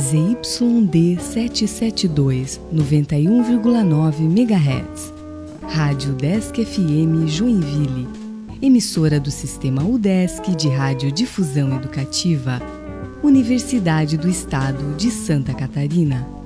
ZYD 772, 91,9 MHz. Rádio Udesc FM Joinville, emissora do Sistema Udesc de Radiodifusão Educativa, Universidade do Estado de Santa Catarina.